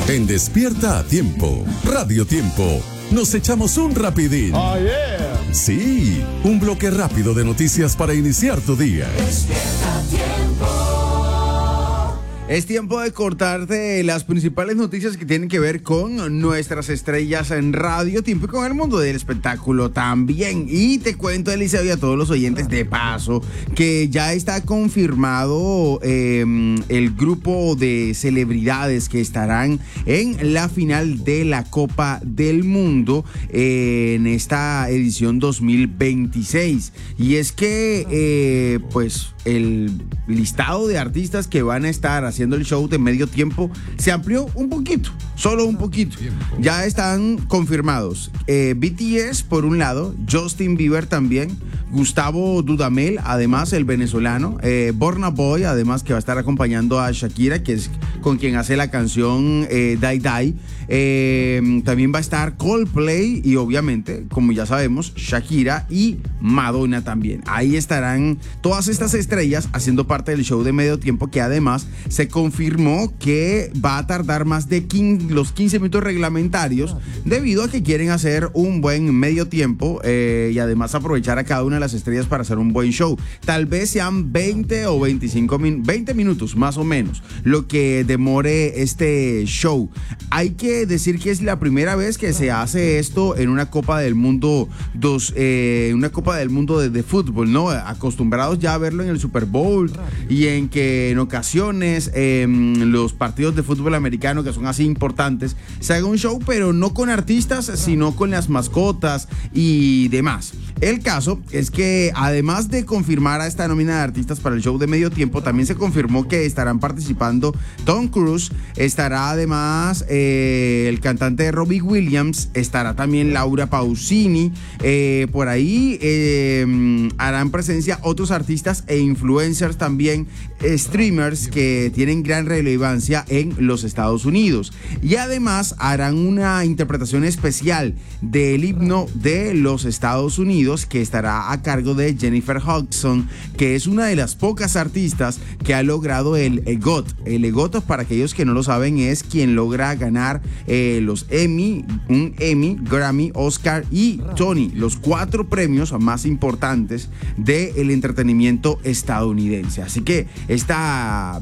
En Despierta a Tiempo, Radio Tiempo, nos echamos un rapidín. Oh, yeah. Sí, un bloque rápido de noticias para iniciar tu día. Despierta a Tiempo. Es tiempo de cortarte las principales noticias que tienen que ver con nuestras estrellas en Radio Tiempo y con el mundo del espectáculo también. Y te cuento, Eliseo, y a todos los oyentes de paso, que ya está confirmado el grupo de celebridades que estarán en la final de la Copa del Mundo en esta edición 2026. Y es que, pues, el listado de artistas que van a estar haciendo el show de medio tiempo se amplió un poquito, solo un poquito. Ya están confirmados BTS por un lado, Justin Bieber también, Gustavo Dudamel, además el venezolano, Burna Boy, además que va a estar acompañando a Shakira, que es con quien hace la canción Die Die. También va a estar Coldplay y obviamente, como ya sabemos, Shakira y Madonna también. Ahí estarán todas estas estrellas haciendo parte del show de medio tiempo, que además se confirmó que va a tardar más de los 15 minutos reglamentarios debido a que quieren hacer un buen medio tiempo y además aprovechar a cada una de las estrellas para hacer un buen show. Tal vez sean 20 o 20 minutos más o menos lo que demore este show. Hay que decir que es la primera vez que se hace esto en una Copa del Mundo una Copa del Mundo de fútbol, ¿no? Acostumbrados ya a verlo en el Super Bowl y en que en ocasiones los partidos de fútbol americano, que son así importantes, se haga un show, pero no con artistas, sino con las mascotas y demás. El caso es que además de confirmar a esta nómina de artistas para el show de medio tiempo, también se confirmó que estarán participando Tom Cruise, estará además el cantante Robbie Williams, estará también Laura Pausini, por ahí harán presencia otros artistas e influencers también, streamers que tienen gran relevancia en los Estados Unidos, y además harán una interpretación especial del himno de los Estados Unidos, que estará a cargo de Jennifer Hudson, que es una de las pocas artistas que ha logrado el EGOT. El EGOT, para aquellos que no lo saben, es quien logra ganar los Emmy, un Emmy, Grammy, Oscar y Tony, los 4 premios más importantes del entretenimiento estadounidense. Así que esta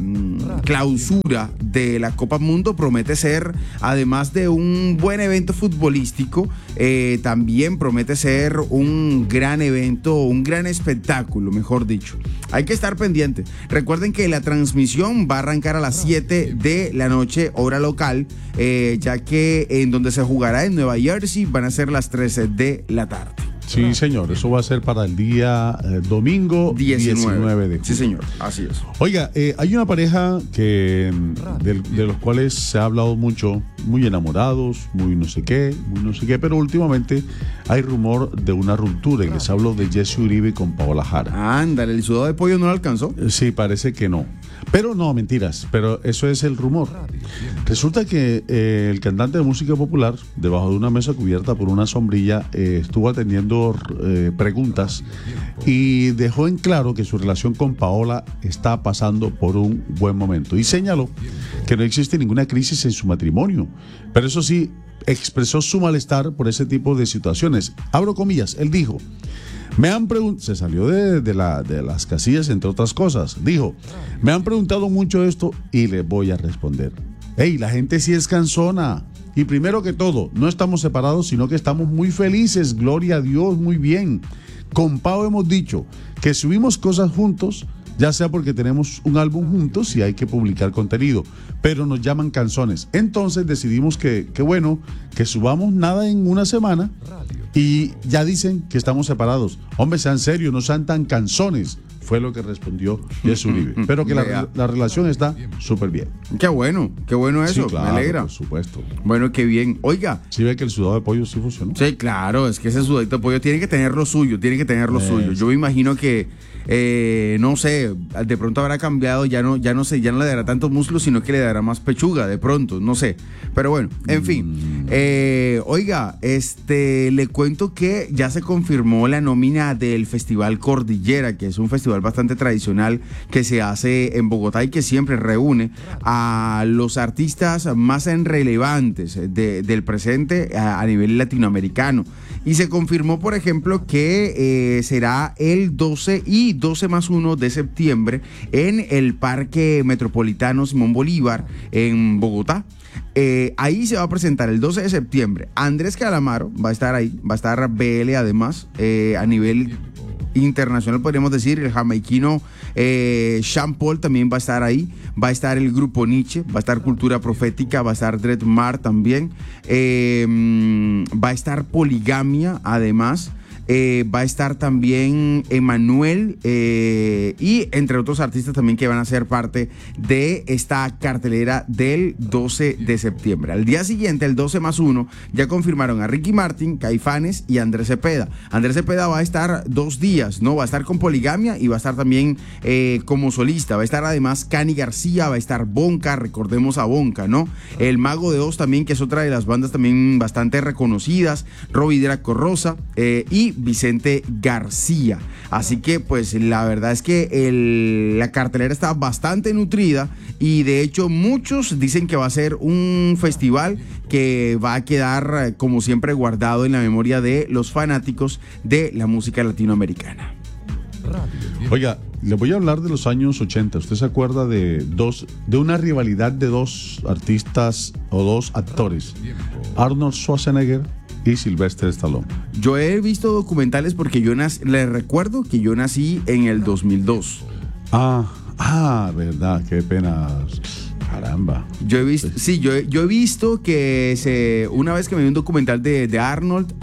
clausura de la Copa Mundo promete ser, además de un buen evento futbolístico, también promete ser un gran evento, un gran espectáculo, mejor dicho. Hay que estar pendiente. Recuerden que la transmisión va a arrancar a las 7 de la noche, hora local, ya que en donde se jugará en Nueva Jersey van a ser las 13 de la tarde. Sí, señor, eso va a ser para el día domingo 19 de julio. Sí, señor, así es. Oiga, hay una pareja que de los cuales se ha hablado mucho, muy enamorados, muy no sé qué, pero últimamente hay rumor de una ruptura, y les hablo de Jesse Uribe con Paola Jara. Ándale, ¿el sudado de pollo no lo alcanzó? Sí, parece que no. Pero no, mentiras, pero eso es el rumor. Resulta que el cantante de música popular, debajo de una mesa cubierta por una sombrilla, estuvo atendiendo preguntas y dejó en claro que su relación con Paola está pasando por un buen momento. Y señaló que no existe ninguna crisis en su matrimonio, pero eso sí, expresó su malestar por ese tipo de situaciones. Abro comillas, él dijo: me han preguntado, se salió de las casillas, entre otras cosas. Dijo: me han preguntado mucho esto y les voy a responder. Hey, la gente sí es cansona. Y primero que todo, no estamos separados, sino que estamos muy felices. Gloria a Dios, muy bien. Con Pau hemos dicho que subimos cosas juntos, ya sea porque tenemos un álbum juntos y hay que publicar contenido, pero nos llaman canzones. Entonces decidimos que bueno, que subamos nada en una semana y ya dicen que estamos separados. Hombre, sean serios, no sean tan canzones. Fue lo que respondió Jesse Uribe. Pero que la relación está súper bien. Qué bueno eso, sí, claro, me alegra. Por supuesto. Bueno, qué bien. Oiga. ¿Sí ve que el sudado de pollo sí funcionó? Sí, claro, es que ese sudadito de pollo tiene que tener lo suyo, Yo me imagino que no sé, de pronto habrá cambiado, ya no le dará tantos músculos, sino que le dará más pechuga de pronto, no sé. Pero bueno, en fin. Oiga, le cuento que ya se confirmó la nómina del Festival Cordillera, que es un festival bastante tradicional que se hace en Bogotá y que siempre reúne a los artistas más relevantes del presente a nivel latinoamericano. Y se confirmó, por ejemplo, que será el 12 y 12+1 de septiembre en el Parque Metropolitano Simón Bolívar en Bogotá. Ahí se va a presentar el 12 de septiembre Andrés Calamaro, va a estar ahí, va a estar BL además, a nivel internacional podríamos decir, el jamaiquino Sean Paul también va a estar ahí, va a estar el grupo Nietzsche, va a estar Cultura Profética, va a estar Dread Mar también, va a estar Poligamia además. Va a estar también Emanuel y entre otros artistas también que van a ser parte de esta cartelera del 12 de septiembre. Al día siguiente, el 12+1, ya confirmaron a Ricky Martin, Caifanes y Andrés Cepeda. Andrés Cepeda va a estar 2 días, ¿no? Va a estar con Poligamia y va a estar también como solista. Va a estar además Cani García, va a estar Bonca, recordemos a Bonca, ¿no? El Mago de Oz también, que es otra de las bandas también bastante reconocidas, Robbie Draco Rosa y Vicente García. Así que pues la verdad es que la cartelera está bastante nutrida y de hecho muchos dicen que va a ser un festival que va a quedar como siempre guardado en la memoria de los fanáticos de la música latinoamericana. Oiga, le voy a hablar de los años 80. ¿Usted se acuerda de una rivalidad de 2 artistas o 2 actores? Arnold Schwarzenegger y Sylvester Stallone. Yo he visto documentales porque les recuerdo que yo nací en el 2002. Verdad, qué pena. Caramba. Yo he visto, sí, yo he visto que una vez que me vi un documental de Arnold,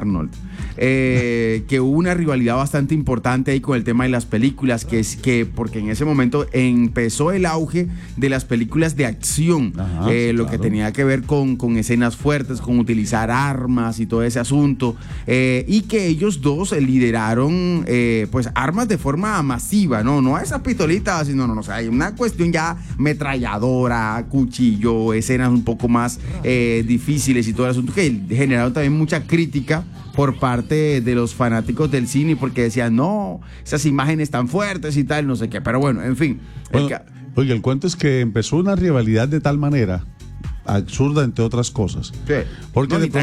que hubo una rivalidad bastante importante ahí con el tema de las películas, porque en ese momento empezó el auge de las películas de acción, lo que tenía que ver con escenas fuertes, con utilizar armas y todo ese asunto, y que ellos dos lideraron pues armas de forma masiva, no a esas pistolitas, sino o sea, hay una cuestión ya ametralladora, cuchillo, escenas un poco más difíciles y todo el asunto, que generaron también mucha crítica por parte de los fanáticos del cine, porque decían, no, esas imágenes tan fuertes y tal, no sé qué, pero bueno, en fin. Oye, el cuento es que empezó una rivalidad de tal manera, absurda entre otras cosas. Sí. Porque no,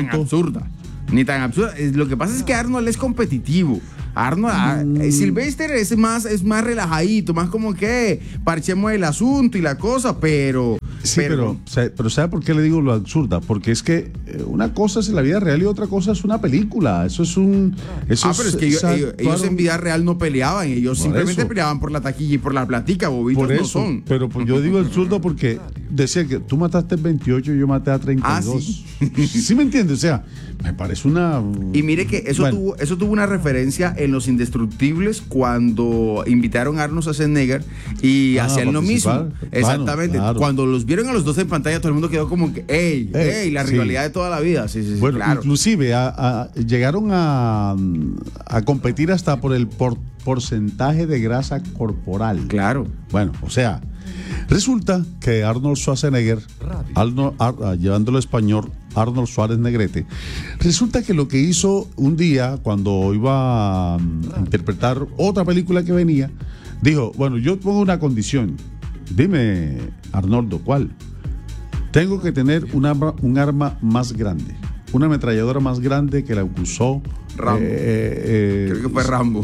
ni tan absurda. Lo que pasa es que Arnold es competitivo. Arnold, Sylvester es más relajadito, más como que parchemos el asunto y la cosa, pero... Sí, pero ¿sabe por qué le digo lo absurda? Porque es que una cosa es la vida real y otra cosa es una película. Eso es un... pero es que ellos en vida real no peleaban, ellos simplemente peleaban por la taquilla y por la platica, bobitos por eso, no son. Pero pues yo digo absurdo porque decía que tú mataste 28 y yo maté a 32. ¿Sí me entiendes? O sea, me parece una... Y mire que eso tuvo una referencia en Los Indestructibles cuando invitaron a Arnold Schwarzenegger y hacían lo mismo. Exactamente. Claro. Cuando los vieron a los dos en pantalla, todo el mundo quedó como que, ey, la rivalidad de toda la vida. Sí, bueno, claro. Inclusive llegaron a competir hasta por el porcentaje de grasa corporal. Claro. Bueno, o sea, resulta que Arnold Schwarzenegger, llevándolo español, Arnold Suárez Negrete, resulta que lo que hizo un día cuando iba a interpretar otra película que venía, dijo, bueno, yo pongo una condición. Dime, Arnoldo, ¿cuál? Tengo que tener un arma más grande, una ametralladora más grande que la que usó Rambo. Creo que fue Rambo.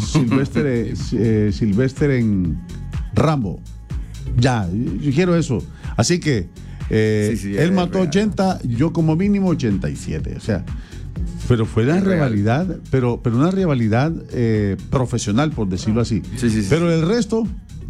Sylvester en Rambo. Ya, yo quiero eso. Así que él mató 80, yo como mínimo 87. O sea, pero fue una rivalidad, pero una rivalidad profesional, por decirlo así. Sí. Pero el resto...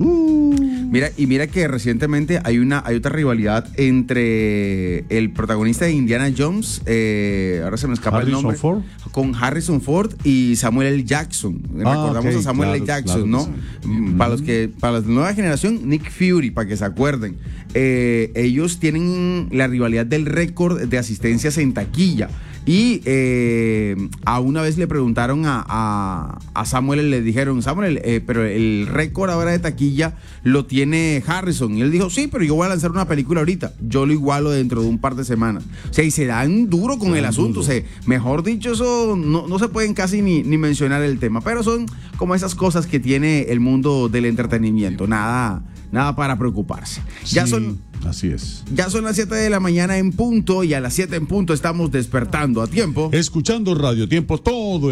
Mira que recientemente hay otra rivalidad entre el protagonista de Indiana Jones, ahora se me escapa el nombre, con Harrison Ford y Samuel L. Jackson. Recordamos a Samuel L. Jackson, ¿no? Sí. Para la nueva generación, Nick Fury, para que se acuerden. Ellos tienen la rivalidad del récord de asistencias en taquilla. Y a una vez le preguntaron a Samuel, le dijeron, Samuel, pero el récord ahora de taquilla lo tiene Harrison. Y él dijo, sí, pero yo voy a lanzar una película ahorita. Yo lo igualo dentro de un par de semanas. O sea, y se dan duro con el asunto. O sea, mejor dicho, eso no se pueden casi ni mencionar el tema. Pero son como esas cosas que tiene el mundo del entretenimiento. Nada para preocuparse. Sí, así es. Ya son las 7 de la mañana en punto y a las 7 en punto estamos despertando a tiempo. Escuchando Radio Tiempo todo